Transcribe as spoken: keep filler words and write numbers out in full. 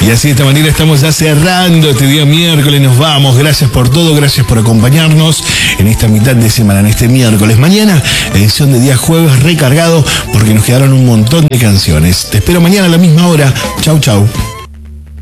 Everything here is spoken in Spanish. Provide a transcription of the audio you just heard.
Y así de esta manera estamos ya cerrando este día miércoles. Nos vamos. Gracias por todo, gracias por acompañarnos en esta mitad de semana, en este miércoles. Mañana, edición de día jueves recargado porque nos quedaron un montón de canciones. Te espero mañana a la misma hora. Chau, chau.